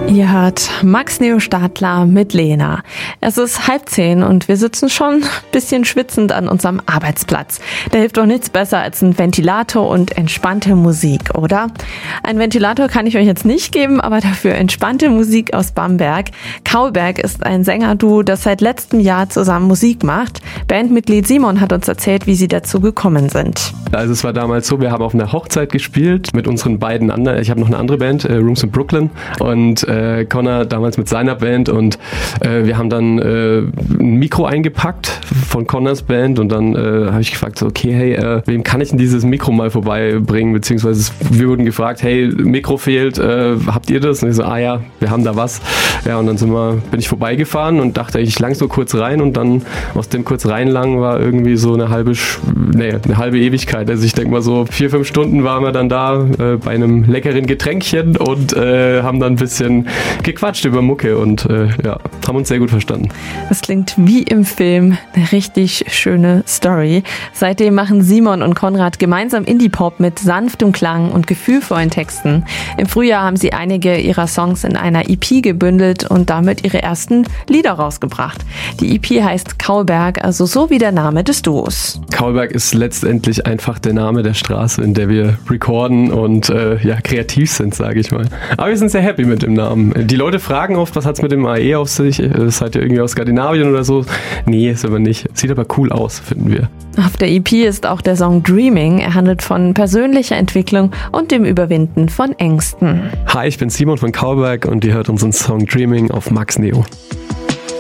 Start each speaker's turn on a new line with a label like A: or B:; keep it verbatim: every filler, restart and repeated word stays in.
A: Ihr hört Max Neo Stadler mit Lena. Es ist halb zehn und wir sitzen schon ein bisschen schwitzend an unserem Arbeitsplatz. Da hilft doch nichts besser als ein Ventilator und entspannte Musik, oder? Ein Ventilator kann ich euch jetzt nicht geben, aber dafür entspannte Musik aus Bamberg. Kaulberg ist ein Sängerduo, das seit letztem Jahr zusammen Musik macht. Bandmitglied Simon hat uns erzählt, wie sie dazu gekommen sind.
B: Also es war damals so, wir haben auf einer Hochzeit gespielt mit unseren beiden anderen. Ich habe noch eine andere Band, äh, Rooms in Brooklyn, und äh, Connor damals mit seiner Band, und äh, wir haben dann äh, ein Mikro eingepackt von Connors Band, und dann äh, habe ich gefragt, so, okay, hey, äh, wem kann ich denn dieses Mikro mal vorbeibringen, beziehungsweise wir wurden gefragt, hey, Mikro fehlt, äh, habt ihr das? Und ich so, ah ja, wir haben da was. Ja, und dann sind wir, bin ich vorbeigefahren und dachte, ich lang so kurz rein, und dann aus dem kurz reinlangen war irgendwie so eine halbe, nee, eine halbe Ewigkeit. Also ich denke mal so vier, fünf Stunden waren wir dann da äh, bei einem leckeren Getränkchen und äh, haben dann ein bisschen gequatscht über Mucke und äh, ja, haben uns sehr gut verstanden.
A: Das klingt wie im Film, eine richtig schöne Story. Seitdem machen Simon und Konrad gemeinsam Indie-Pop mit sanftem Klang und gefühlvollen Texten. Im Frühjahr haben sie einige ihrer Songs in einer E P gebündelt und damit ihre ersten Lieder rausgebracht. Die E P heißt Kaulberg, also so wie der Name des Duos.
B: Kaulberg ist letztendlich einfach der Name der Straße, in der wir recorden und äh, ja, kreativ sind, sage ich mal. Aber wir sind sehr happy mit dem Namen. Die Leute fragen oft, was hat's mit dem A E auf sich? Seid ihr irgendwie aus Skandinavien oder so? Nee, ist aber nicht. Sieht aber cool aus, finden wir.
A: Auf der E P ist auch der Song Dreaming. Er handelt von persönlicher Entwicklung und dem Überwinden von Ängsten.
B: Hi, ich bin Simon von Kaulberg und ihr hört unseren Song Dreaming auf Max Neo.